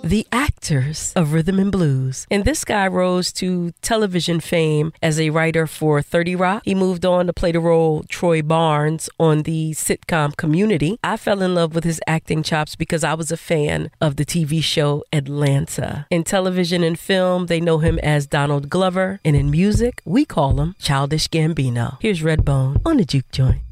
the actors of Rhythm and Blues. And this guy rose to television fame as a writer for 30 Rock. He moved on to play the role Troy Barnes on the sitcom Community. I fell in love with his acting chops because I was a fan of the TV show Atlanta. In television and film, they know him as Donald Glover. And in music, we call him Childish Gambino. Here's Redbone on the Juke Joint.